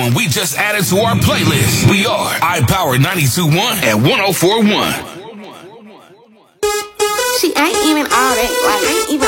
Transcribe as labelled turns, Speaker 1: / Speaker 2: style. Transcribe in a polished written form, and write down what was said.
Speaker 1: When we just added to our playlist, we are iPower 92.1 and 104.1.
Speaker 2: She ain't even all that, like, ain't even